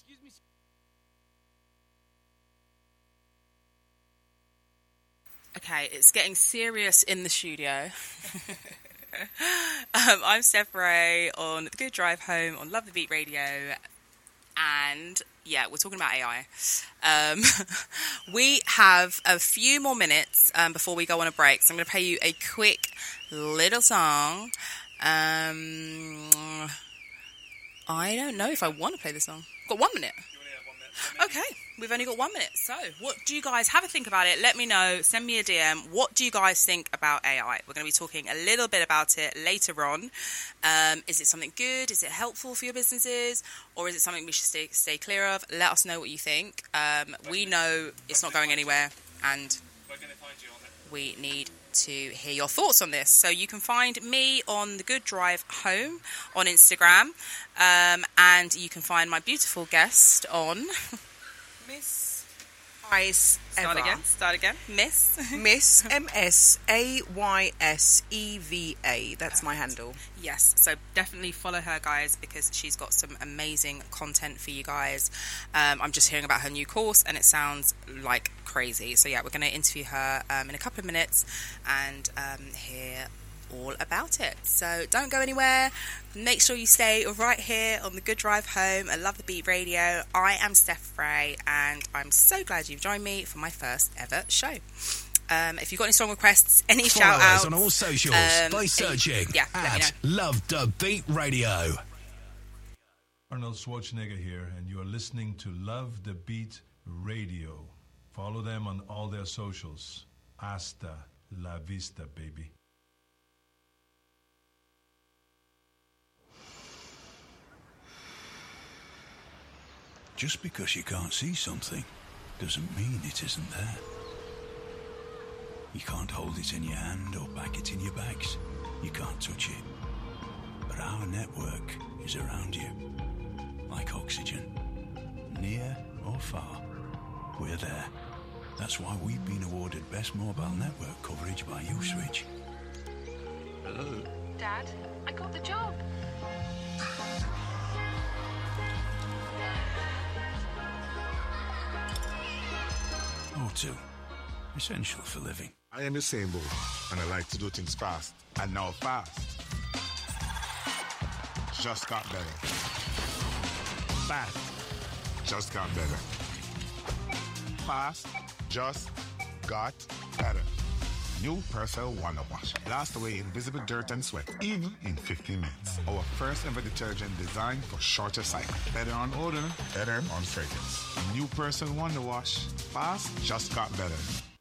Okay, it's getting serious in the studio. I'm Steph Ray on The Good Drive Home on Love the Beat Radio, and yeah, we're talking about AI. We have a few more minutes before we go on a break, so I'm going to play you a quick little song. I don't know if I want to play the song. Got 1 minute. Okay, we've only got 1 minute. So, what do you guys have a think about it? Let me know. Send me a DM. What do you guys think about AI? We're going to be talking a little bit about it later on. Is it something good? Is it helpful for your businesses? Or is it something we should stay clear of? Let us know what you think. We know it's not going anywhere, and we need to hear your thoughts on this. So you can find me on The Good Drive Home on Instagram, and you can find my beautiful guest on Miss Ice Start again. Miss MSAYSEVA. That's my handle. Yes, so definitely follow her, guys, because she's got some amazing content for you guys. I'm just hearing about her new course and it sounds like crazy. So yeah, we're going to interview her in a couple of minutes and hear all about it. So don't go anywhere. Make sure you stay right here on The Good Drive Home at Love the Beat Radio. I am Steph Ray, and I'm so glad you've joined me for my first ever show. If you've got any song requests, any shout outs on all socials by searching at Love the Beat Radio. Arnold Schwarzenegger here, and you are listening to Love the Beat Radio. Follow them on all their socials. Hasta la vista, baby. Just because you can't see something doesn't mean it isn't there. You can't hold it in your hand or pack it in your bags. You can't touch it. But our network is around you, like oxygen. Near or far, we're there. That's why we've been awarded Best Mobile Network Coverage by Uswitch. Hello? Dad, I got the job. O2. Essential for living. I am Usain Bolt, and I like to do things fast. And now fast just got better. Fast just got better. Fast just got better. New Persil Wonder Wash. Blast away invisible dirt and sweat, even in 15 minutes. Our first ever detergent designed for shorter cycle. Better on odor, better on fragrance. New Persil Wonder Wash. Fast just got better.